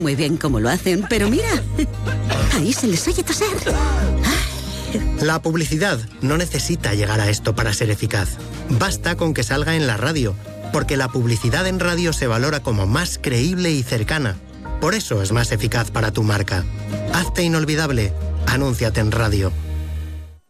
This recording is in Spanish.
Muy bien cómo lo hacen, pero mira, ahí se les oye toser. La publicidad no necesita llegar a esto para ser eficaz. Basta con que salga en la radio, porque la publicidad en radio se valora como más creíble y cercana. Por eso es más eficaz para tu marca. Hazte inolvidable. Anúnciate en radio.